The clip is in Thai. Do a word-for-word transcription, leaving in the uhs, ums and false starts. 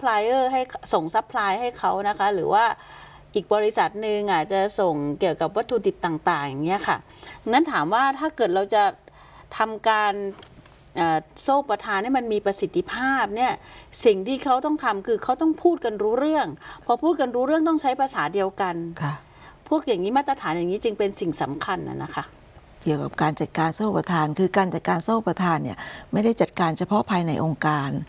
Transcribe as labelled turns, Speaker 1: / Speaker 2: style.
Speaker 1: พลายเออร์ให้ส่งซัพพลายให้เขานะคะหรือว่าอีกบริษัทหนึ่งอาจจะส่งเกี่ยวกับวัตถุดิบต่างๆอย่างเงี้ยค่ะนั้นถามว่าถ้าเกิดเราจะทำการโซ่ประทานให้มันมีประสิทธิภาพเนี่ยสิ่งที่เขาต้องทำคือเขาต้องพูดกันรู้เรื่องพอพูดกันรู้เรื่องต้องใช้ภาษาเดียวกันพวกอย่างนี้มาตรฐานอย่างนี้จึงเป็นสิ่งสำคัญนะคะ
Speaker 2: เกี่ยวกับการจัดการโซ่ประทานคือการจัดการโซ่ประทานเนี่ยไม่ได้จัดการเฉพาะภายในองค์การ